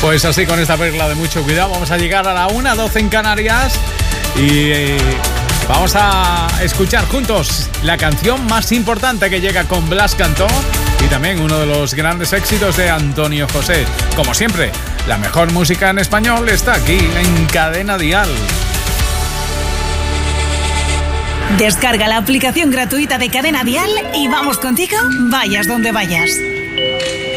Pues así, con esta perla de mucho cuidado, vamos a llegar a la 1:12 en Canarias y vamos a escuchar juntos la canción más importante que llega con Blas Cantó y también uno de los grandes éxitos de Antonio José. Como siempre, la mejor música en español está aquí en Cadena Dial. Descarga la aplicación gratuita de Cadena Dial y vamos contigo, vayas donde vayas.